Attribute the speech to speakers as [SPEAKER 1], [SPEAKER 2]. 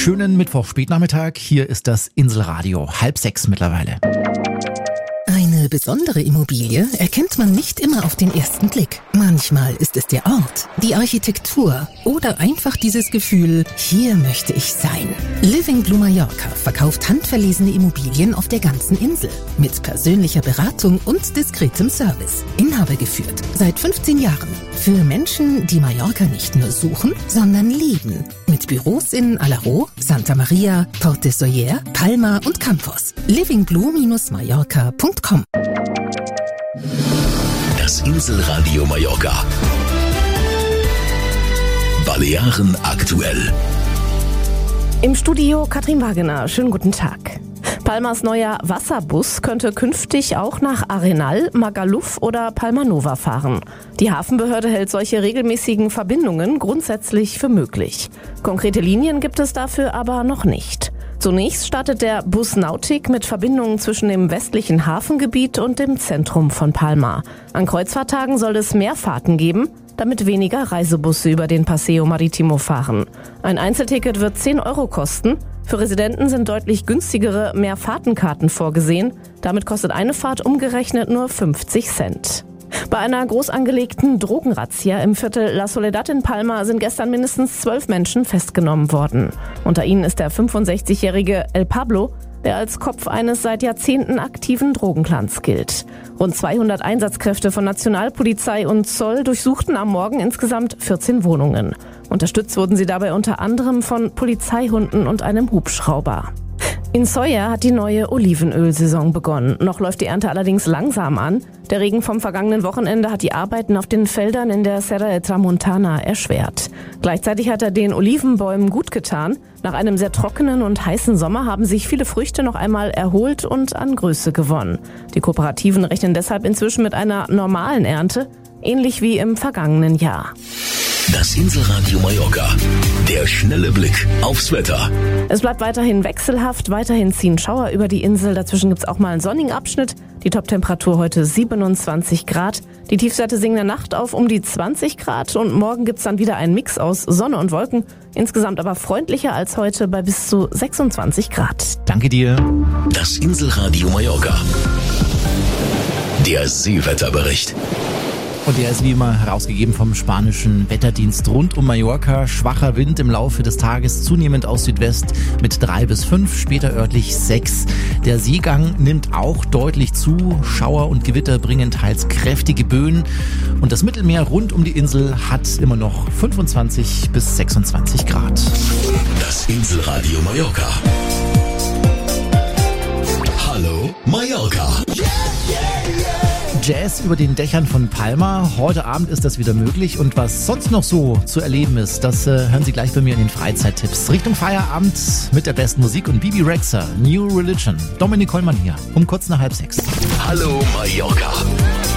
[SPEAKER 1] Schönen Mittwoch-Spätnachmittag. Hier ist das Inselradio. 5:30 mittlerweile.
[SPEAKER 2] Eine besondere Immobilie erkennt man nicht immer auf den ersten Blick. Manchmal ist es der Ort, die Architektur oder einfach dieses Gefühl, hier möchte ich sein. Living Blue Mallorca verkauft handverlesene Immobilien auf der ganzen Insel. Mit persönlicher Beratung und diskretem Service. Inhaber geführt, seit 15 Jahren. Für Menschen, die Mallorca nicht nur suchen, sondern lieben. Mit Büros in Alaró, Santa Maria, Port de Sóller, Palma und Campos. livingblue-mallorca.com.
[SPEAKER 3] Das Inselradio Mallorca. Balearen aktuell.
[SPEAKER 4] Im Studio Katrin Wagener. Schönen guten Tag. Palmas neuer Wasserbus könnte künftig auch nach Arenal, Magaluf oder Palma Nova fahren. Die Hafenbehörde hält solche regelmäßigen Verbindungen grundsätzlich für möglich. Konkrete Linien gibt es dafür aber noch nicht. Zunächst startet der Bus Nautic mit Verbindungen zwischen dem westlichen Hafengebiet und dem Zentrum von Palma. An Kreuzfahrttagen soll es mehr Fahrten geben, damit weniger Reisebusse über den Paseo Maritimo fahren. Ein Einzelticket wird 10 Euro kosten. Für Residenten sind deutlich günstigere Mehrfahrtenkarten vorgesehen. Damit kostet eine Fahrt umgerechnet nur 50 Cent. Bei einer groß angelegten Drogenrazzia im Viertel La Soledad in Palma sind gestern mindestens 12 Menschen festgenommen worden. Unter ihnen ist der 65-jährige El Pablo, der als Kopf eines seit Jahrzehnten aktiven Drogenclans gilt. Rund 200 Einsatzkräfte von Nationalpolizei und Zoll durchsuchten am Morgen insgesamt 14 Wohnungen. Unterstützt wurden sie dabei unter anderem von Polizeihunden und einem Hubschrauber. In Sóller hat die neue Olivenölsaison begonnen. Noch läuft die Ernte allerdings langsam an. Der Regen vom vergangenen Wochenende hat die Arbeiten auf den Feldern in der Serra de Tramontana erschwert. Gleichzeitig hat er den Olivenbäumen gut getan. Nach einem sehr trockenen und heißen Sommer haben sich viele Früchte noch einmal erholt und an Größe gewonnen. Die Kooperativen rechnen deshalb inzwischen mit einer normalen Ernte, ähnlich wie im vergangenen Jahr.
[SPEAKER 3] Das Inselradio Mallorca. Der schnelle Blick aufs Wetter.
[SPEAKER 4] Es bleibt weiterhin wechselhaft, weiterhin ziehen Schauer über die Insel. Dazwischen gibt's auch mal einen sonnigen Abschnitt. Die Toptemperatur heute 27 Grad. Die Tiefstwerte sinken in der Nacht auf um die 20 Grad. Und morgen gibt's dann wieder einen Mix aus Sonne und Wolken. Insgesamt aber freundlicher als heute bei bis zu 26 Grad.
[SPEAKER 1] Danke dir.
[SPEAKER 3] Das Inselradio Mallorca. Der Seewetterbericht.
[SPEAKER 1] Und der ist wie immer herausgegeben vom spanischen Wetterdienst rund um Mallorca. Schwacher Wind im Laufe des Tages, zunehmend aus Südwest mit 3 bis 5, später örtlich 6. Der Seegang nimmt auch deutlich zu. Schauer und Gewitter bringen teils kräftige Böen. Und das Mittelmeer rund um die Insel hat immer noch 25 bis 26 Grad.
[SPEAKER 3] Das Inselradio Mallorca. Hallo Mallorca.
[SPEAKER 1] Jazz über den Dächern von Palma. Heute Abend ist das wieder möglich. Und was sonst noch so zu erleben ist, das hören Sie gleich bei mir in den Freizeittipps. Richtung Feierabend mit der besten Musik und Bibi Rexha, New Religion. Dominik Kollmann hier, um kurz nach 5:30.
[SPEAKER 3] Hallo Mallorca.